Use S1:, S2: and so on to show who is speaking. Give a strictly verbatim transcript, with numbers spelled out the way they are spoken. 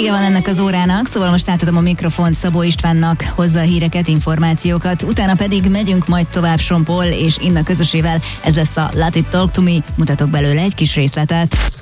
S1: Vége van ennek az órának, szóval most átadom a mikrofont Szabó Istvánnak, hozza a híreket, információkat, utána pedig megyünk majd tovább Sean Paul és Inna közösével, ez lesz a Let It Talk To Me, mutatok belőle egy kis részletet.